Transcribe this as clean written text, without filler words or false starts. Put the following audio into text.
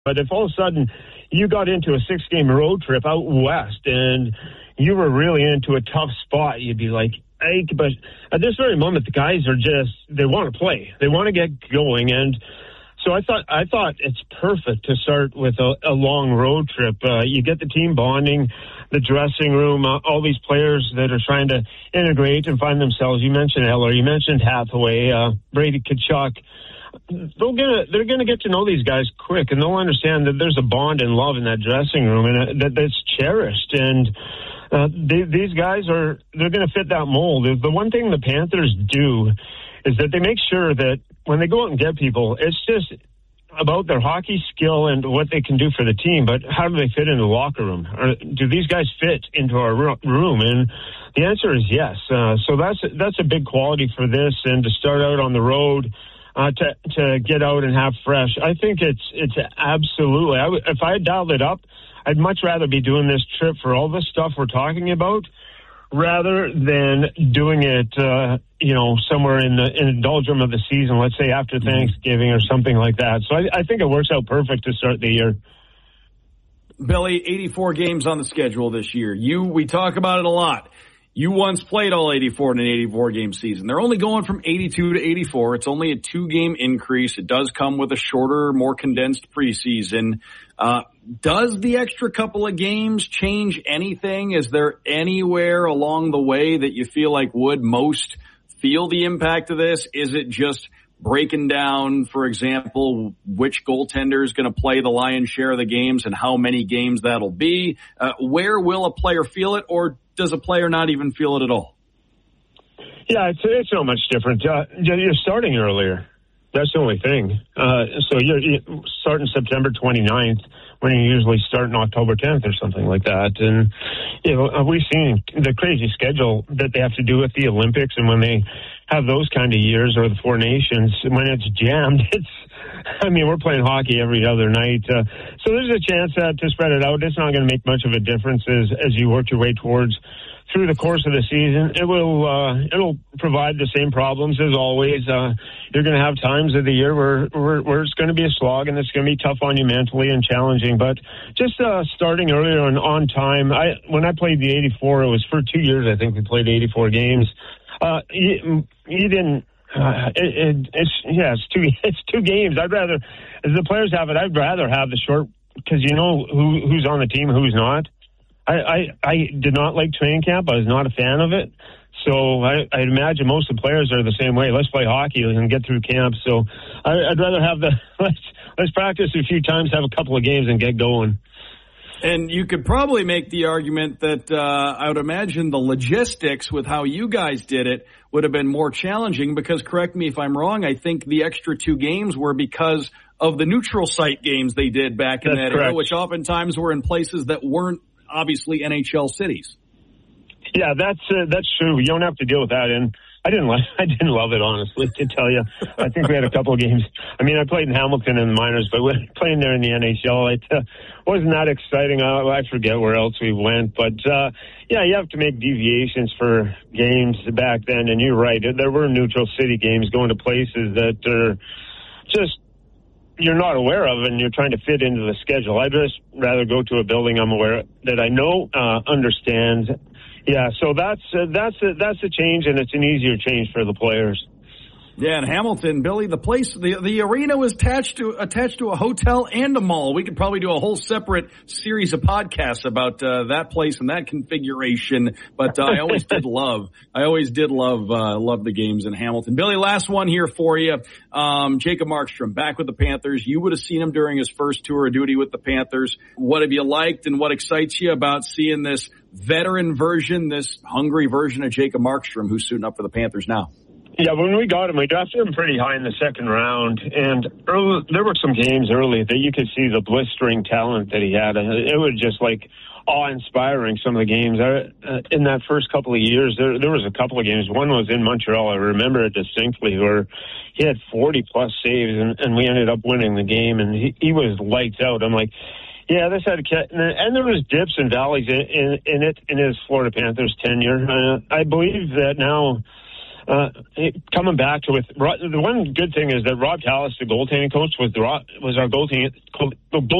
But if all of a sudden you got into a 6-game road trip out west and you were really into a tough spot, you'd be like, hey, but at this very moment, the guys are they want to play. They want to get going. And so I thought it's perfect to start with a long road trip. You get the team bonding, the dressing room, all these players that are trying to integrate and find themselves. You mentioned Eller, you mentioned Hathaway, Brady Tkachuk. They're gonna get to know these guys quick, and they'll understand that there's a bond and love in that dressing room, and that's cherished. And these guys they're gonna fit that mold. The one thing the Panthers do is that they make sure that when they go out and get people, it's just about their hockey skill and what they can do for the team, but how do they fit in the locker room? Or do these guys fit into our room? And the answer is yes. So that's a big quality for this, and to start out on the road, to get out and have fresh. I think it's absolutely. If I had dialed it up, I'd much rather be doing this trip for all the stuff we're talking about, rather than doing it, somewhere in the doldrum of the season, let's say after Thanksgiving or something like that. So I think it works out perfect to start the year. Billy, 84 games on the schedule this year. We talk about it a lot. You once played all 84 in an 84-game season. They're only going from 82 to 84. It's only a 2-game increase. It does come with a shorter, more condensed preseason. Does the extra couple of games change anything? Is there anywhere along the way that you feel like would most feel the impact of this? Is it just breaking down, for example, which goaltender is going to play the lion's share of the games and how many games that'll be? Where will a player feel it, or does a player not even feel it at all? Yeah, it's not much different. You're starting earlier. That's the only thing. So you're starting September 29th when you usually start in October 10th or something like that. And, we've seen the crazy schedule that they have to do with the Olympics, and when they have those kind of years, or the Four Nations, when it's jammed, we're playing hockey every other night. So there's a chance to spread it out. It's not going to make much of a difference as you work your way towards through the course of the season. It'll provide the same problems as always. You're going to have times of the year where it's going to be a slog, and it's going to be tough on you mentally and challenging. But just starting earlier and on time. When I played the 84, it was for 2 years. I think we played 84 games. You didn't. It's 2 games. I'd rather, as the players have it, I'd rather have the short, because you know who's on the team, who's not. I did not like training camp. I was not a fan of it. So I'd imagine most of the players are the same way. Let's play hockey and get through camp. So I'd rather have let's practice a few times, have a couple of games, and get going. And you could probably make the argument that I would imagine the logistics with how you guys did it would have been more challenging, because, correct me if I'm wrong, I think the extra 2 games were because of the neutral site games they did back in that era, which oftentimes were in places that weren't obviously NHL cities. Yeah, that's true. You don't have to deal with that. And I didn't love it, honestly, to tell you. I think we had a couple of games. I played in Hamilton in the minors, but playing there in the NHL, it wasn't that exciting. I forget where else we went. But, you have to make deviations for games back then. And you're right. There were neutral city games going to places that are just you're not aware of, and you're trying to fit into the schedule. I'd just rather go to a building I'm aware that I know understands. Yeah, so that's a change, and it's an easier change for the players. Yeah, in Hamilton, Billy, the arena was attached to a hotel and a mall. We could probably do a whole separate series of podcasts about that place and that configuration. But I always did love the games in Hamilton. Billy, last one here for you. Jacob Markstrom back with the Panthers. You would have seen him during his first tour of duty with the Panthers. What have you liked, and what excites you about seeing this veteran version, this hungry version of Jacob Markstrom, who's suiting up for the Panthers now? Yeah, when we got him, we drafted him pretty high in the second round, and there were some games early that you could see the blistering talent that he had. It was just awe-inspiring, some of the games. In that first couple of years, there was a couple of games. One was in Montreal. I remember it distinctly, where he had 40-plus saves, and we ended up winning the game, and he was lights out. I'm like, yeah, this had and there was dips and valleys in his Florida Panthers tenure. I believe that now coming back to the one good thing is that Rob Tallis, the goaltending coach, was our goaltending